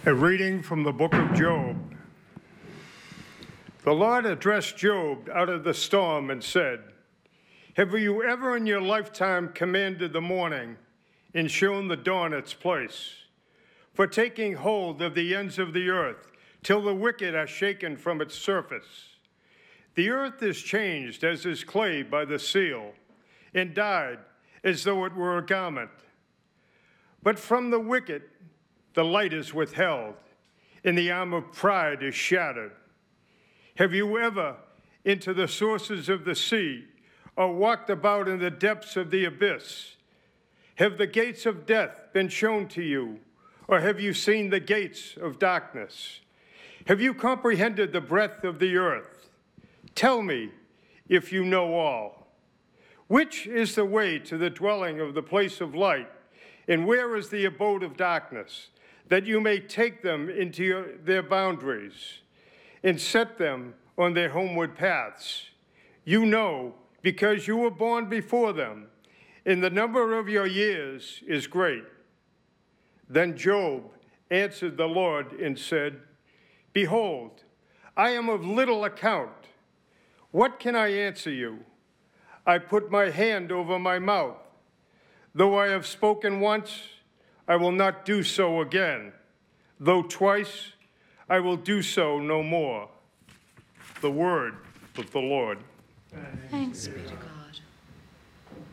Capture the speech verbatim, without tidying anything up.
A reading from the book of Job. The Lord addressed Job out of the storm and said, "Have you ever in your lifetime commanded the morning and shown the dawn its place? For taking hold of the ends of the earth till the wicked are shaken from its surface. The earth is changed as is clay by the seal, and dyed as though it were a garment. But from the wicked the light is withheld, and the arm of pride is shattered. Have you ever into the sources of the sea, or walked about in the depths of the abyss? Have the gates of death been shown to you, or have you seen the gates of darkness? Have you comprehended the breadth of the earth? Tell me if you know all. Which is the way to the dwelling of the place of light, and where is the abode of darkness, that you may take them into your, their boundaries and set them on their homeward paths? You know, because you were born before them, and the number of your years is great." Then Job answered the Lord and said, "Behold, I am of little account. What can I answer you? I put my hand over my mouth. Though I have spoken once, I will not do so again. Though twice, I will do so no more." The word of the Lord. Thanks be to God.